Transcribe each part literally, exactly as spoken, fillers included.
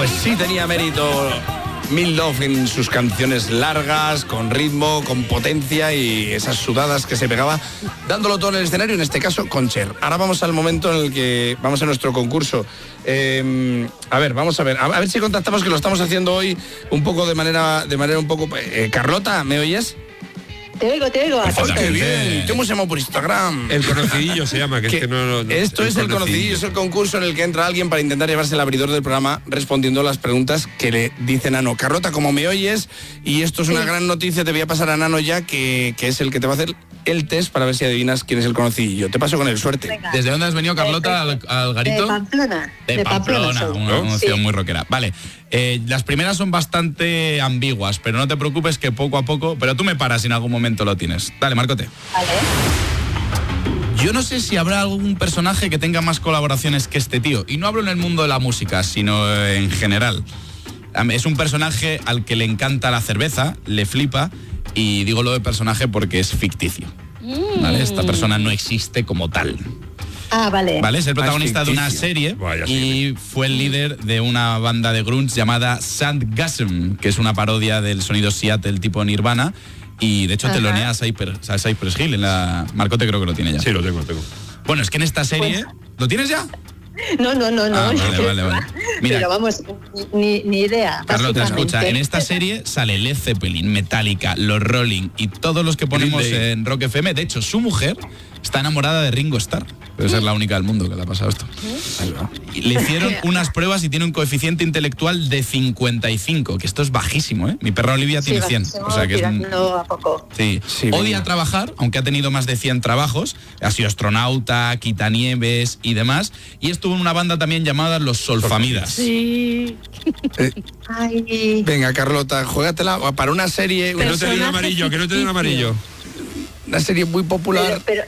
sí tenía mérito Mil Love en sus canciones largas, con ritmo, con potencia y esas sudadas que se pegaba, dándolo todo en el escenario, en este caso con Cher. Ahora vamos al momento en el que vamos a nuestro concurso. Eh, a ver, vamos a ver, a, a ver si contactamos, que lo estamos haciendo hoy un poco de manera, de manera un poco... Eh, Carlota, ¿me oyes? Te oigo, te oigo. Pues, ¡qué bien! ¿Cómo se llama por Instagram? El conocidillo se llama, que, que es que no, no, no... Esto es el conocidillo, es el concurso en el que entra alguien para intentar llevarse el abridor del programa respondiendo las preguntas que le dice Nano. Carlota, como me oyes, y esto es una sí. gran noticia, te voy a pasar a Nano ya, que, que es el que te va a hacer el test para ver si adivinas quién es el conocidillo. Te paso con el suerte. Venga. ¿Desde dónde has venido, Carlota, al, al garito? De Pamplona. De, de Pamplona, Pamplona una, ¿no? una ciudad sí. muy rockera. Vale, eh, las primeras son bastante ambiguas, pero no te preocupes que poco a poco, pero tú me paras si en algún momento lo tienes. Dale, Marcote. Vale. Yo no sé si habrá algún personaje que tenga más colaboraciones que este tío. Y no hablo en el mundo de la música, sino en general. Es un personaje al que le encanta la cerveza, le flipa, y digo lo de personaje porque es ficticio. Mm. ¿Vale? Esta persona no existe como tal. Ah, vale. Vale, es el protagonista de una serie. Vaya, sí. Y fue el líder de una banda de grunge llamada Soundgasm, que es una parodia del sonido Seattle tipo Nirvana. Y de hecho Ajá. telonea a Cypress, a Cypress Hill en la... Marcote creo que lo tiene ya. Sí, lo tengo, lo tengo. Bueno, es que en esta serie... Pues... ¿Lo tienes ya? No, no, no, no. Ah, vale, vale, vale. Mira, pero vamos, ni, ni idea. Carlota, escucha, en esta serie sale Led Zeppelin, Metallica, los Rolling y todos los que ponemos en Rock F M. De hecho, su mujer está enamorada de Ringo Starr. Debe ser la única del mundo que le ha pasado esto. Y le hicieron unas pruebas y tiene un coeficiente intelectual de cincuenta y cinco, que esto es bajísimo, ¿eh? Mi perra Olivia tiene sí, cien. O sea que es un... a poco. Sí. sí Odia bien. trabajar, aunque ha tenido más de cien trabajos. Ha sido astronauta, quitanieves y demás. Y estuvo en una banda también llamada Los Solfamidas. Sí. Eh, Ay. Venga, Carlota, juégatela para una serie... Que no te dé un amarillo, que no te dé un amarillo. Una serie muy popular... Pero, pero...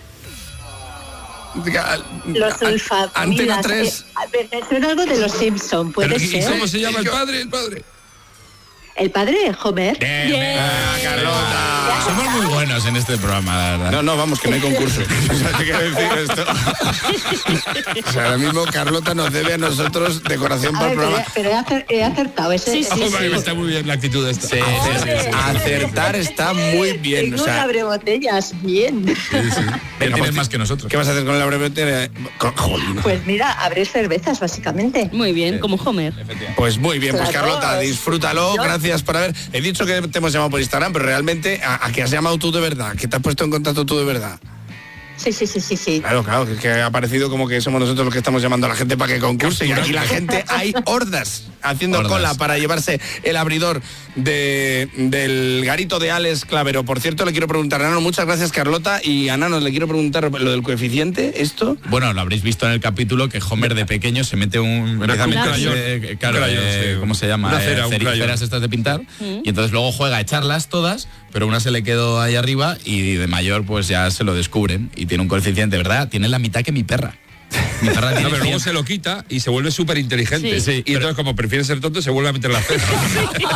Los Solfamidas. Antena tres. Eh, me suena algo de los Simpson, puede Pero, ser. ¿y cómo se llama el padre? El padre. ¿El padre? ¿Homer? Bien, bien. Ah, Carlota. Somos muy buenos en este programa, la verdad. No, no, vamos, que no hay concurso. O sea, te quiero decir esto. O sea, ahora mismo Carlota nos debe a nosotros decoración para el programa. Pero he, acer, he acertado. Ese, sí, sí, ese, sí. Está muy bien la actitud de esta. Sí, sí, sí, sí. Acertar está muy bien. Tengo o sea, un abrebotellas, bien. Sí, sí. Tienes pues, más que nosotros. ¿Qué vas a hacer con el abrebotellas? Pues mira, abrir cervezas, básicamente. Muy bien, sí. como Homer. Pues muy bien, pues Carlota, disfrútalo. Yo... Gracias por haber... He dicho que te hemos llamado por Instagram, pero realmente, ¿a, a qué has llamado tú de verdad? ¿Que te has puesto en contacto tú de verdad? Sí, sí, sí, sí, sí. Claro, claro, que, es que ha parecido como que somos nosotros los que estamos llamando a la gente para que concurse. Y aquí la gente, hay hordas haciendo hordas. cola para llevarse el abridor de, del garito de Alex Clavero. Por cierto, le quiero preguntar a Nano, muchas gracias, Carlota, y a Nano le quiero preguntar lo del coeficiente, ¿esto? Bueno, lo habréis visto en el capítulo que Homer de pequeño se mete un... Empieza a meter eh, claro, crayón, eh, sí. ¿cómo se llama? Una cera, eh, ceriferas estas de pintar. ¿Mm? Y entonces luego juega a echarlas todas, pero una se le quedó ahí arriba y de mayor pues ya se lo descubren y tiene un coeficiente, ¿verdad? Tiene la mitad que mi perra. Mi perra tiene no, pero cien. luego se lo quita y se vuelve súper inteligente. Sí, sí, y pero... entonces, como prefiere ser tonto, se vuelve a meter la cera.